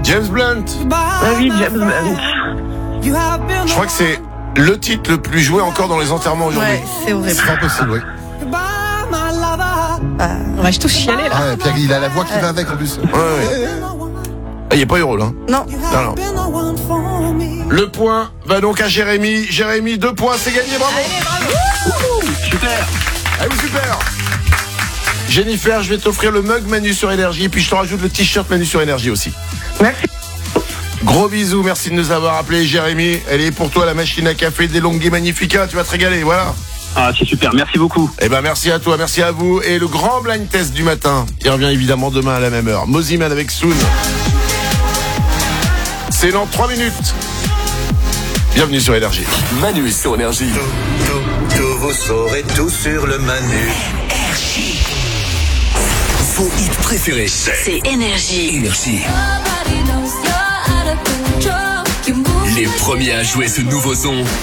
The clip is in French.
James Blunt. Ah oui, James Blunt. Je crois que c'est le titre le plus joué encore dans les enterrements aujourd'hui. Ouais, c'est horrible. C'est pas possible, oui. On va tous chialer là. Ah, et puis il a la voix qui va avec en plus. Ouais. Ah, il est pas heureux là. Non. Non. Le point va donc à Jérémy. Jérémy, 2 points, c'est gagné, bravo. Allez, bravo. Super. Allez, super. Jennifer, je vais t'offrir le mug Manu sur Énergie, puis je te rajoute le t-shirt Manu sur Énergie aussi. Merci. Gros bisous, merci de nous avoir appelés, Jérémy. Elle est pour toi la machine à café des Longues Magnifica, tu vas te régaler, voilà. Ah, c'est super. Merci beaucoup. Eh ben merci à toi, merci à vous. Et le grand blind test du matin, il revient évidemment demain à la même heure. Moziman avec Soon. C'est dans 3 minutes. Bienvenue sur Énergie. Manu sur Énergie. Tout, vous saurez tout sur le Manu. Vos hits préférés. C'est Énergie. Énergie. Les premiers à jouer ce nouveau son.